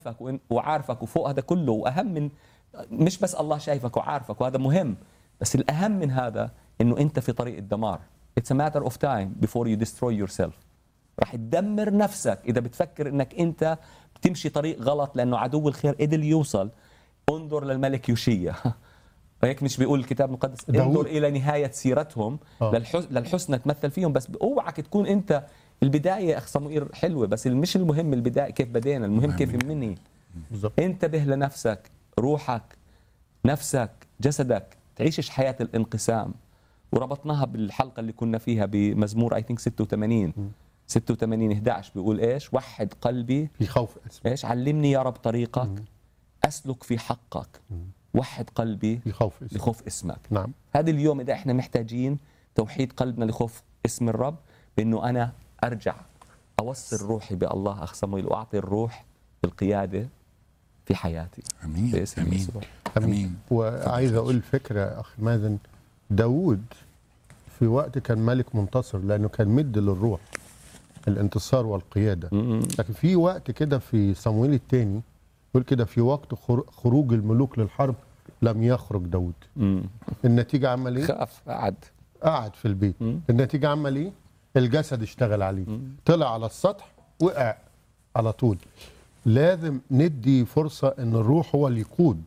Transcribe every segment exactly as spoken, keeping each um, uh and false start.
وعارفك وفوق هذا كله، واهم من مش بس الله شايفك وعارفك وهذا مهم، بس الاهم من هذا انه انت في طريق الدمار. It's a matter of time before you destroy yourself. راح تدمر نفسك اذا بتفكر انك انت بتمشي طريق غلط، لانه عدو الخير قدر يوصل. انظر للملك يوشيا هيك مش بيقول الكتاب المقدس انظر الى نهايه سيرتهم آه. للحسنى تمثل فيهم، بس اوعك تكون انت البدايه اخ صموئيل حلوه، بس مش المهم البدايه كيف بدينا، المهم كيف مني. انتبه لنفسك، روحك، نفسك، جسدك، تعيشش حياه الانقسام. وربطناها بالحلقه اللي كنا فيها بمزمور اي ثينك ستة وثمانين ستة وثمانين إحدى عشر بيقول ايش؟ وحد قلبي في خوف اسمك. ايش؟ علمني يا رب طريقك مم. اسلك في حقك. مم. وحد قلبي لخوف اسمك. لخوف اسمك. نعم. هذا اليوم اذا احنا محتاجين توحيد قلبنا لخوف اسم الرب، بانه انا ارجع اوصل روحي بالله اخ صموئيل، واعطي الروح القياده في حياتي. امين باسم امين يسوع. امين. وعايز اقول فكره اخ مازن، داوود في وقت كان ملك منتصر لانه كان مد للروح الانتصار والقياده، لكن في وقت كده في صموئيل الثاني يقول كده في وقت خروج الملوك للحرب لم يخرج داوود. النتيجه عمل ايه؟ خاف، قعد قعد في البيت. النتيجه عمل ايه؟ الجسد اشتغل عليه، طلع على السطح وقع على طول. لازم ندي فرصه ان الروح هو اللي يقود.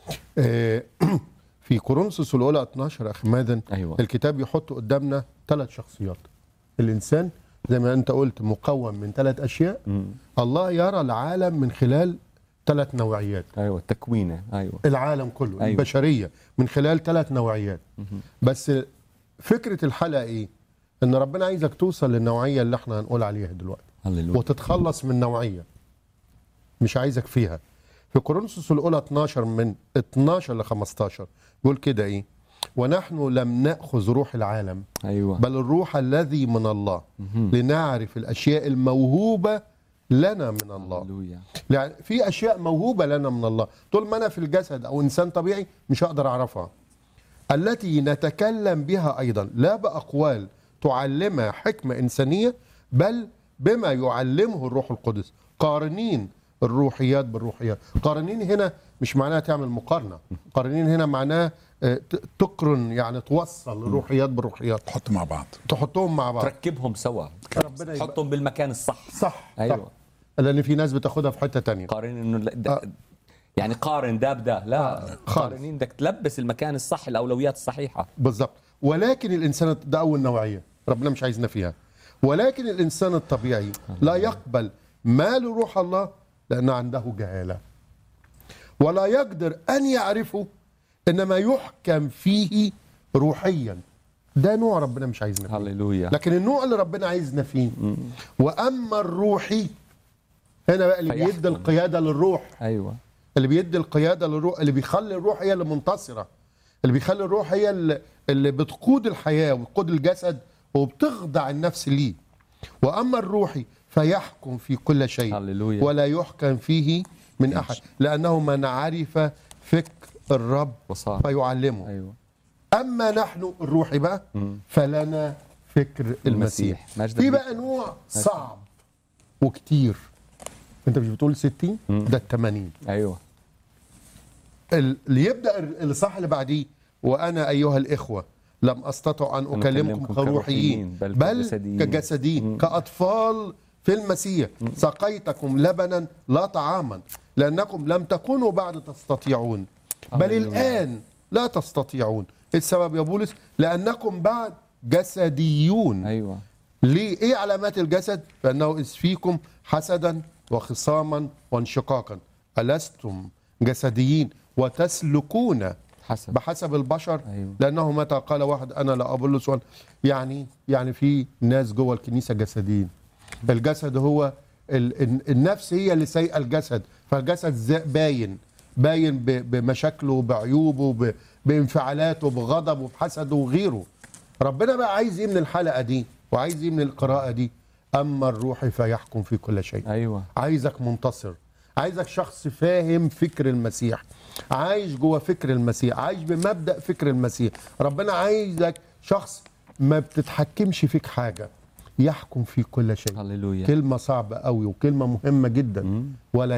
آه في كورنثوس الاولى اثناشر اخي مازن، أيوة. الكتاب يحط قدامنا ثلاث شخصيات. الانسان زي ما انت قلت مكون من ثلاث اشياء. مم. الله يرى العالم من خلال ثلاث نوعيات. ايوه تكوينه. ايوه العالم كله. أيوة. البشريه من خلال ثلاث نوعيات. مم. بس فكره الحلقه ايه؟ ان ربنا عايزك توصل للنوعيه اللي احنا هنقول عليها دلوقتي، هللويا، وتتخلص من نوعيه مش عايزك فيها. في كورنثوس الاولى اثناشر من اثناشر ل خمستاشر بيقول كده ايه؟ ونحن لم ناخذ روح العالم، أيوة. بل الروح الذي من الله، مم. لنعرف الاشياء الموهوبه لنا من الله. هللويا. يعني في اشياء موهوبه لنا من الله، طول ما انا في الجسد او انسان طبيعي مش هقدر اعرفها، التي نتكلم بها ايضا لا باقوال تعلمها حكمه انسانيه، بل بما يعلمه الروح القدس، قارنين الروحيات بالروحيات. قارنين هنا مش معناها تعمل مقارنه، قارنين هنا معناها تقرن، يعني توصل الروحيات بالروحيات، تحط مع بعض، تحطهم مع بعض، تركبهم سوا، تحطهم بالمكان الصح. صح. ايوه صح. لان في ناس بتاخدها في حته ثانيه، قارن انه آه. يعني قارن ده بده، لا، قارنين بدك تلبس المكان الصح، الاولويات الصحيحه بالضبط. ولكن الانسان ده اول نوعيه ربنا مش عايزنا فيها. ولكن الانسان الطبيعي لا يقبل ما لروح الله لأن عنده جهالة، ولا يقدر أن يعرفه، إنما يحكم فيه روحيا. ده نوع ربنا مش عايزنا فيه. هللويا. لكن النوع اللي ربنا عايزنا فيه مم. وأما الروحي هنا بقى اللي بيدي القيادة للروح. أيوة. اللي بيدي القيادة للروح، اللي بيخلي الروح هي اللي منتصرة، اللي بيخلي الروح هي اللي, اللي بتقود الحياة وبتقود الجسد وبتخضع النفس ليه. وأما الروحي فيحكم في كل شيء. هللويا. ولا يحكم فيه من أحد، لأنه من عرف فكر الرب وصار. فيعلمه. أيوة. أما نحن الروحي بقى مم. فلنا فكر المسيح, المسيح. في بقى نوع صعب وكتير. أنت مش بتقول ستين؟ مم. ده الثمانين. أيوة. اللي يبدأ الإصحاح اللي بعديه، وأنا أيها الإخوة لم أستطع أن أكلمكم كروحيين بل, بل كجسديين كأطفال في المسيح. سقيتكم لبنا لا طعاما، لأنكم لم تكونوا بعد تستطيعون، بل الآن لا تستطيعون. السبب يا بولس؟ لأنكم بعد جسديون. أيوة. ليه؟ إيه علامات الجسد؟ فإنه إذ فيكم حسدا وخصاما وانشقاقا. ألستم جسديين وتسلكون حسب. بحسب البشر. أيوة. لأنه متى قال واحد أنا لا أبولس، يعني يعني في ناس جوه الكنيسة جسديين. الجسد هو النفس هي اللي سايقه الجسد، فالجسد باين باين بمشاكله بعيوبه بانفعالاته بغضبه بحسده وغيره. ربنا بقى عايز ايه من الحلقه دي وعايز ايه من القراءه دي؟ اما الروح فيحكم في كل شيء. ايوه. عايزك منتصر، عايزك شخص فاهم فكر المسيح، عايش جوه فكر المسيح، عايش بمبدأ فكر المسيح. ربنا عايزك شخص ما بتتحكمش فيك حاجه، يحكم في كل شيء. هللويا. كلمة صعبة قوي وكلمة مهمة جدا. مم. ولا